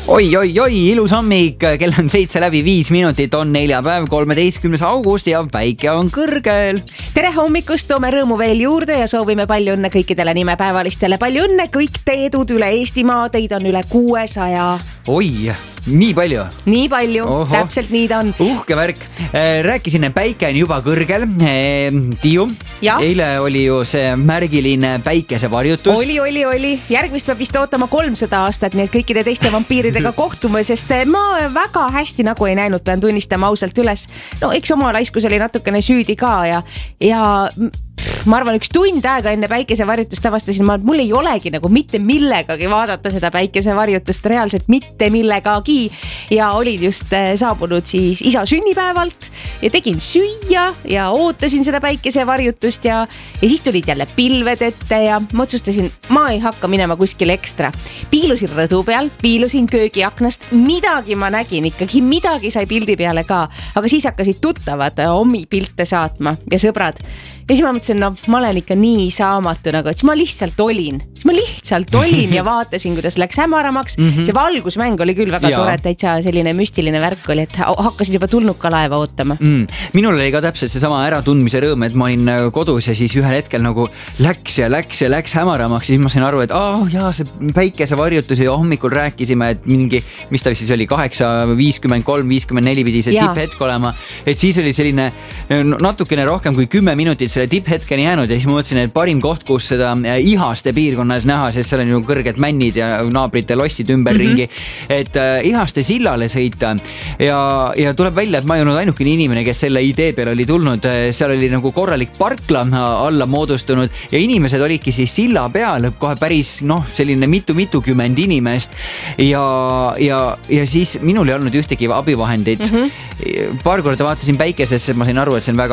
Oi, ilus hommik, kell on 7:05, on neljapäev, 13. august ja päike on kõrgel. Tere hommikust, toome rõõmu veel juurde ja soovime palju õnne kõikidele nimepäevalistele. Palju õnne, kõik teedud üle Eestimaa, teid on üle 600. Oi, nii palju? Nii palju, täpselt nii ta on. Uhke värk. Rääkisin, päike on juba kõrgel. Tiiu, eile oli ju see märgiline päikesevarjutus. Oli. Järgmist peab vist ootama 300 aastat, nii et kõikide teiste vampiiridega kohtume, sest ma väga hästi nagu ei näinud, pean tunnistama ausalt üles. No eks oma laiskus oli natukene süüdi ka ja ma arvan, üks tund aega enne päikesevarjutust avastasin ma, et mul ei olegi nagu mitte millegagi vaadata seda päikesevarjutust, reaalselt mitte millegagi. Ja olid just saabunud siis isa sünnipäevalt ja tegin süüa ja ootasin seda päikesevarjutust ja siis tulid jälle pilved ette ja ma otsustasin, ma ei hakka minema kuskile ekstra. Piilusin rõdu peal, piilusin köögiaknast, midagi ma nägin ikkagi, midagi sai pildi peale ka, aga siis hakkasid tuttavad omi pilte saatma ja sõbrad. Ja siis ma mõtlesin, no ma olen ikka nii saamatu nagu, et siis ma lihtsalt olin ja vaatasin, kuidas läks hämaramaks. See valgusmäng oli küll väga tore, täitsa selline müstiline värk oli, et hakkasin juba tulnukalaeva ootama. Minul oli ka täpselt see sama äratundmise rõõm, et ma olin kodus ja siis ühel hetkel nagu läks hämaramaks ja siis ma sain aru, et see päikesevarjutus ja hommikul rääkisime, et mingi, mis ta siis oli, 8:53-54 pidi see tipphetk olema, et siis oli selline natukene rohkem kui 10 minutit selle tipphetkeni jäänud ja siis ma mõtlesin, et parim koht, kus seda Ihaste piirkonnas näha, sest seal on ju kõrged männid ja naabrite lossid ümberringi, et Ihaste sillale sõita ja tuleb välja, et ma ei olnud ainukene inimene, kes selle idee peale oli tulnud. Seal oli nagu korralik parkla alla moodustunud ja inimesed olidki siis silla peal, kohe päris selline mitukümmend inimest ja siis minul ei olnud ühtegi abivahendit. Paar korda vaatasin päikesesse, ma sain aru, et see on väga